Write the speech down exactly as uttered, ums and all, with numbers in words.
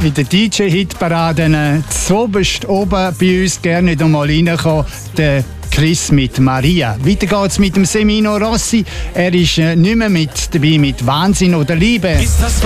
in den D J-Hitparaden. Zoberst oben bei uns gerne nicht einmal reinkommen. Der Chris mit Maria. Weiter geht's mit dem Semino Rossi. Er ist äh, nicht mehr mit dabei mit Wahnsinn oder Liebe.